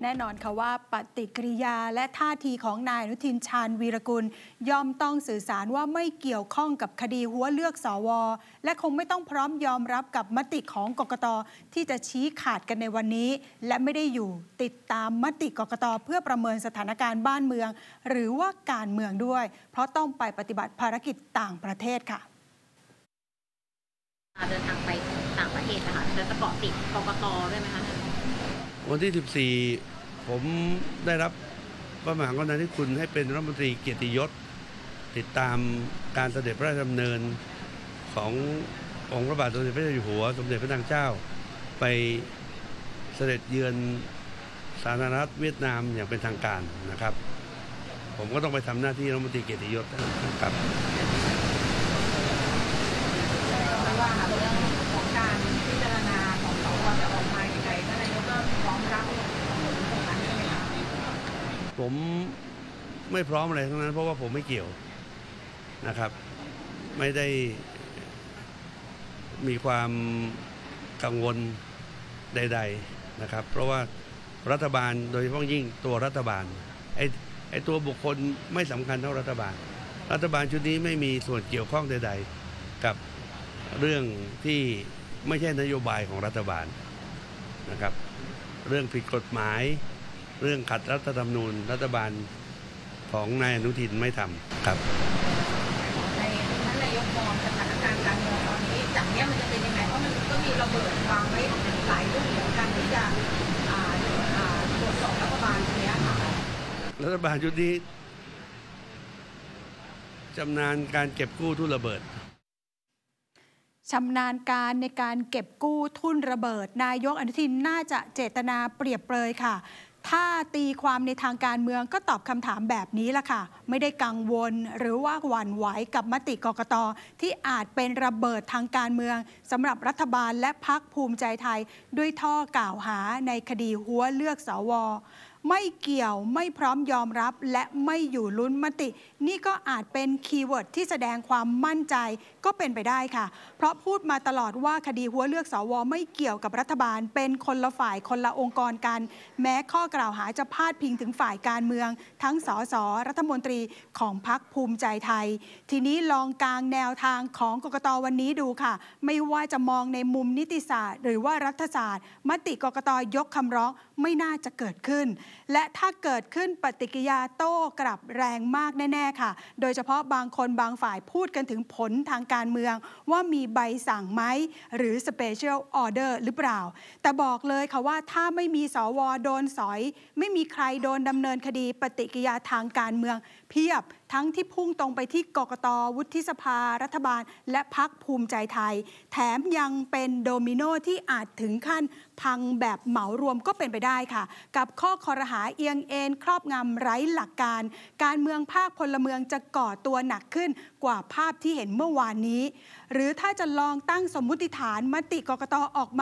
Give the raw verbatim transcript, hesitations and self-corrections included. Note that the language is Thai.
แน่นอนค่ะว่าปฏิกิริยาและท่าทีของนายอนุทินชาญวีรกุลย่อมต้องสื่อสารว่าไม่เกี่ยวข้องกับคดีหัวเลือกสวและคงไม่ต้องพร้อมยอมรับกับมติของกกต.ที่จะชี้ขาดกันในวันนี้และไม่ได้อยู่ติดตามมติกกต.เพื่อประเมินสถานการณ์บ้านเมืองหรือว่าการเมืองด้วยเพราะต้องไปปฏิบัติภารกิจต่างประเทศค่ะเดินทางไปต่างประเทศนะคะจะเกาะติดกกต.ด้วยไหมคะวันที่สิบสี่ผมได้รับพระมหากรุณาธิคุณให้เป็นรัฐมนตรีเกียรติยศติดตามการเสด็จพระราชดำเนินขององค์พระบาทสมเด็จพระเจ้าอยู่หัวสมเด็จพระนางเจ้าไปเสด็จเยือนสาธารณรัฐเวียดนามอย่างเป็นทางการนะครับผมก็ต้องไปทำหน้าที่รัฐมนตรีเกียรติยศนะครับไม่ว่าเรื่องของการพิจารณาของสวจะออกมาอย่างไรก็นายกก็พร้อมรับตรงนั้นใช่ไหมคะผมไม่พร้อมอะไรทั้งนั้นเพราะว่าผมไม่เกี่ยวนะครับไม่ได้มีความกังวลใดๆนะครับเพราะว่ารัฐบาลโดยเฉพาะยิ่งตัวรัฐบาลไอ้ไอ้ตัวบุคคลไม่สำคัญเท่ารัฐบาลรัฐบาลชุดนี้ไม่มีส่วนเกี่ยวข้องใดๆกับเรื่องที่ไม่ใช่นโยบายของรัฐบาลนะครับเรื่องผิดกฎหมายเรื่องขัดรัฐธรรมนูญรัฐบาลของนายอนุทินไม่ทำครับในท่านนายกมองสถานการณ์การเมืองตอนนี้จากนี้มันจะเป็นยังไงเพราะมันก็มีระเบิดวางไว้หลายเรื่องเหมือนกันที่จะตรวจสอบรัฐบาลนี้ค่ะรัฐบาลชุดนี้ชำนาญการเก็บกู้ทุ่นระเบิดชำนาญการในการเก็บกู้ทุ่นระเบิดนายกอนุทินน่าจะเจตนาเปรียบเปรยค่ะถ้าตีความในทางการเมืองก็ตอบคำถามแบบนี้ละค่ะไม่ได้กังวลหรือว่าหวั่นไหวกับมติกกต.ที่อาจเป็นระเบิดทางการเมืองสำหรับรัฐบาลและพรรคภูมิใจไทยด้วยท่อกล่าวหาในคดีหัวเลือกสวไม่เกี่ยวไม่พร้อมยอมรับและไม่อยู่ลุ้นมตินี่ก็อาจเป็นคีย์เวิร์ดที่แสดงความมั่นใจก็เป็นไปได้ค่ะเพราะพูดมาตลอดว่าคดีหัวเลือกสวไม่เกี่ยวกับรัฐบาลเป็นคนละฝ่ายคนละองค์กรกันแม้ข้อกล่าวหาจะพาดพิงถึงฝ่ายการเมืองทั้งสสรัฐมนตรีของพรรคภูมิใจไทยทีนี้ลองกางแนวทางของกกต.วันนี้ดูค่ะไม่ว่าจะมองในมุมนิติศาสตร์หรือว่ารัฐศาสตร์มติกกต.ยกคำร้องไม่น่าจะเกิดขึ้นและถ้าเกิดขึ้นปฏิกิริยาโต้กลับแรงมากแน่ๆค่ะโดยเฉพาะบางคนบางฝ่ายพูดกันถึงผลทางการเมืองว่ามีใบสั่งไหมหรือ Special Order หรือเปล่าแต่บอกเลยค่ะว่าถ้าไม่มีสวโดนสอยไม่มีใครโดนดำเนินคดีปฏิกิริยาทางการเมืองเพียบทั้งที่พุ่งตรงไปที่กกต.วุฒิสภารัฐบาลและพรรคภูมิใจไทยแถมยังเป็นโดมิโนที่อาจถึงขั้นพังแบบเหมารวมก็เป็นไปได้ค่ะกับข้อคอรหาเอียงเอ็นครอบงำไร้หลักการการเมืองภาคพลเมืองจะก่อตัวหนักขึ้นกว่าภาพที่เห็นเมื่อวานนี้หรือถ้าจะลองตั้งสมมุติฐานมติกกต.ออกมา